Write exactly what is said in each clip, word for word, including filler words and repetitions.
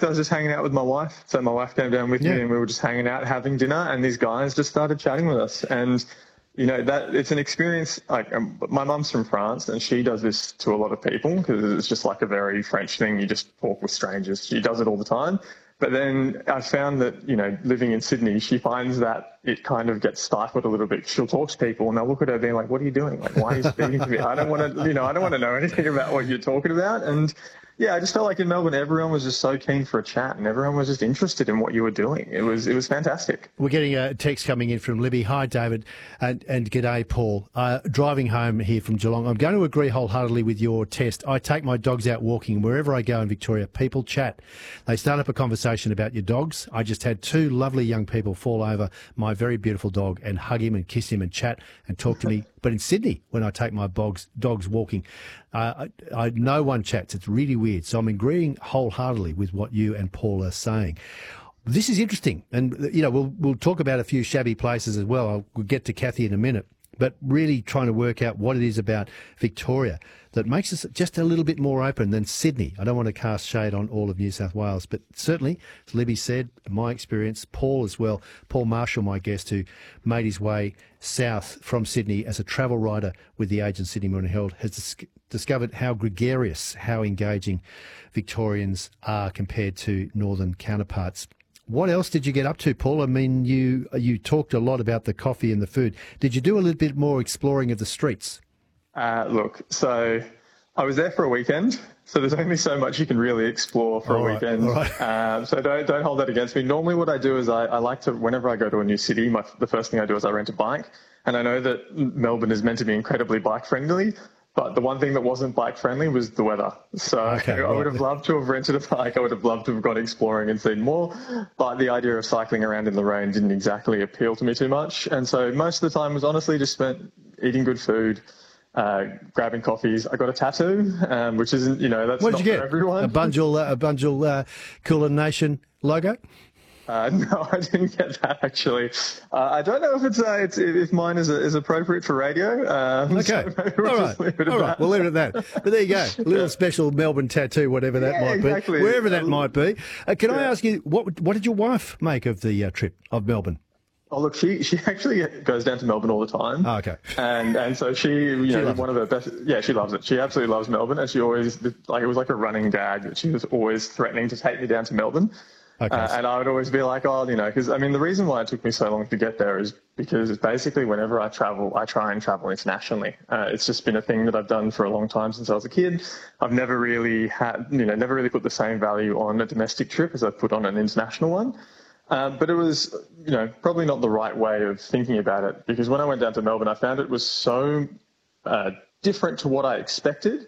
I was just hanging out with my wife. So my wife came down with Yeah. me and we were just hanging out, having dinner, and these guys just started chatting with us. And, you know, that it's an experience, like um, my mum's from France and she does this to a lot of people because it's just like a very French thing. You just talk with strangers. She does it all the time. But then I found that, you know, living in Sydney, she finds that it kind of gets stifled a little bit. She'll talk to people and they'll look at her being like, what are you doing? Like, why are you speaking to me? I don't want to, you know, I don't want to know anything about what you're talking about. And yeah, I just felt like in Melbourne, everyone was just so keen for a chat and everyone was just interested in what you were doing. It was it was fantastic. We're getting a text coming in from Libby. Hi, David, and, and g'day, Paul. Uh, driving home here from Geelong, I'm going to agree wholeheartedly with your test. I take my dogs out walking. Wherever I go in Victoria, people chat. They start up a conversation about your dogs. I just had two lovely young people fall over my very beautiful dog and hug him and kiss him and chat and talk to me. But in Sydney, when I take my dogs, dogs walking, uh, I, I, no one chats. It's really weird. So I'm agreeing wholeheartedly with what you and Paul are saying. This is interesting. And, you know, we'll we'll talk about a few shabby places as well. I'll, we'll get to Kathy in a minute. But really trying to work out what it is about Victoria that makes us just a little bit more open than Sydney. I don't want to cast shade on all of New South Wales, but certainly, as Libby said, my experience, Paul as well, Paul Marshall, my guest, who made his way south from Sydney as a travel writer with the Age and Sydney Morning Herald, has dis- discovered how gregarious, how engaging Victorians are compared to northern counterparts. What else did you get up to, Paul? I mean, you you talked a lot about the coffee and the food. Did you do a little bit more exploring of the streets? Uh, look, so I was there for a weekend, so there's only so much you can really explore for All a right, weekend. all right. Um, so don't don't hold that against me. Normally what I do is I, I like to, whenever I go to a new city, my, the first thing I do is I rent a bike. And I know that Melbourne is meant to be incredibly bike-friendly, but the one thing that wasn't bike-friendly was the weather. So Okay, I right. would have loved to have rented a bike. I would have loved to have gone exploring and seen more. But the idea of cycling around in the rain didn't exactly appeal to me too much. And so most of the time was honestly just spent eating good food, uh, grabbing coffees. I got a tattoo, um, which isn't, you know, that's What not did you for get? everyone. A Bunjil, uh, a Bunjil uh, Cooler Nation logo? Uh, no, I didn't get that actually. Uh, I don't know if it's, uh, it's if mine is, is appropriate for radio. Um, Okay, so maybe we'll all just right, leave it at all right. that. We'll leave it at that. But there you go, a little special Melbourne tattoo, whatever that Yeah, might exactly. be, wherever that Um, might be. Uh, can I yeah. ask you, what what did your wife make of the uh, trip of Melbourne? Oh, look, she, she actually goes down to Melbourne all the time. Oh, okay. And and so she, you know, loves one of her best, yeah, she loves it. She absolutely loves Melbourne. And she always, like, it was like a running gag that she was always threatening to take me down to Melbourne. Okay. Uh, and I would always be like, oh, you know, because, I mean, the reason why it took me so long to get there is because basically whenever I travel, I try and travel internationally. Uh, it's just been a thing that I've done for a long time since I was a kid. I've never really had, you know, never really put the same value on a domestic trip as I've put on an international one. Um, but it was, you know, probably not the right way of thinking about it, because when I went down to Melbourne, I found it was so uh, different to what I expected.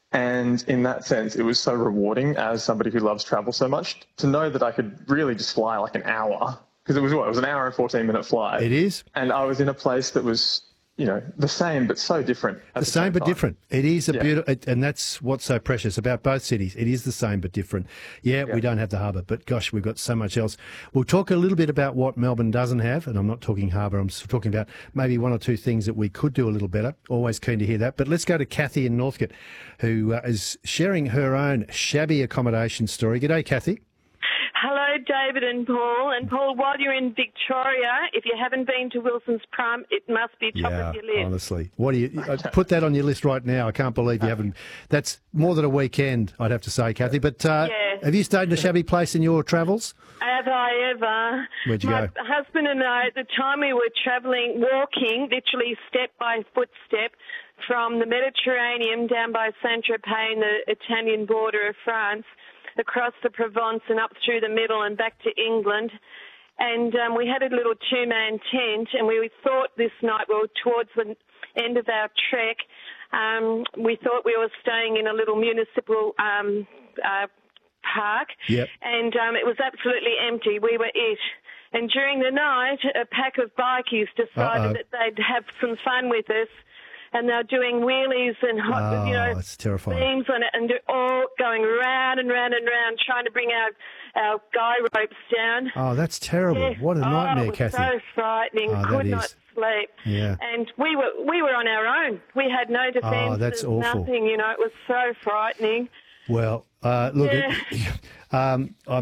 And in that sense, it was so rewarding as somebody who loves travel so much to know that I could really just fly like an hour, because it was what, it was an hour and fourteen minute flight. It is. And I was in a place that was, you know, the same but so different. At The the same but time. different. It is a Yeah. beautiful, and that's what's so precious about both cities. It is the same but different. Yeah, Yeah. we don't have the harbour, but gosh, we've got so much else. We'll talk a little bit about what Melbourne doesn't have, and I'm not talking harbour, I'm s- talking about maybe one or two things that we could do a little better. Always keen to hear that. But let's go to Kathy in Northcote, who uh, is sharing her own shabby accommodation story. G'day, Kathy. Hello, David and Paul. And Paul, while you're in Victoria, if you haven't been to Wilson's Prime, it must be top Yeah, of your list. honestly. What do you uh, put that on your list right now? I can't believe you haven't. That's more than a weekend, I'd have to say, Kathy. But uh, Yeah. have you stayed in a shabby place in your travels? Have I ever? Where'd you My go? husband and I, at the time we were travelling, walking, literally step by footstep, from the Mediterranean down by Saint-Tropez and the Italian border of France, across the Provence and up through the middle and back to England. And um, we had a little two-man tent, and we thought this night, we were towards the end of our trek, um, we thought we were staying in a little municipal um, uh, park, Yep. and um, it was absolutely empty. We were it. And during the night, a pack of bikies decided Uh-oh. that they'd have some fun with us, and they're doing wheelies and hot, Oh, you know, it's terrifying. beams on it, and they're all going round and round and round, trying to bring our our guy ropes down. Oh, that's terrible. Yeah. What a Oh, nightmare, it was Kathy. so frightening. Oh, that Could is. not sleep. Yeah. And we were we were on our own. We had no defence. Oh, that's awful. Nothing. You know, it was so frightening. Well, uh, look, Yeah. it, um, I'm